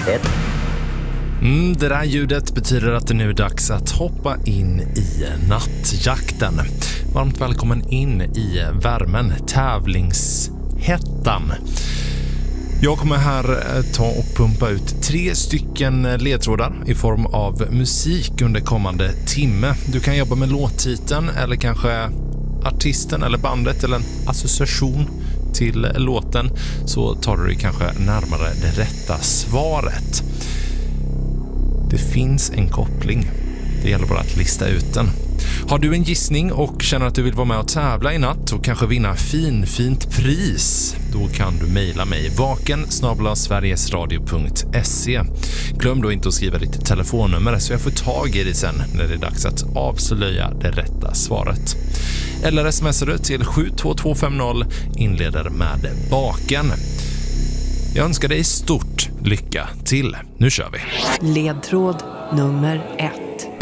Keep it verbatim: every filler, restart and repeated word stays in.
ett. Mm, det där ljudet betyder att det nu är dags att hoppa in i nattjakten. Varmt välkommen in i värmen, tävlingshettan. Jag kommer här ta och pumpa ut tre stycken ledtrådar i form av musik under kommande timme. Du kan jobba med låttiteln eller kanske artisten eller bandet eller en association till låten, så tar du dig kanske närmare det rätta svaret. Det finns en koppling. Det gäller bara att lista ut den. Har du en gissning och känner att du vill vara med och tävla i natt och kanske vinna fin, fint pris, då kan du mejla mig vaken snabel-a sverigesradio punkt se. Glöm då inte att skriva ditt telefonnummer så jag får tag i dig sen när det är dags att avslöja det rätta svaret. Eller smsar du till sju två två fem noll, inleder med vaken. Jag önskar dig stort lycka till. Nu kör vi. Ledtråd nummer ett.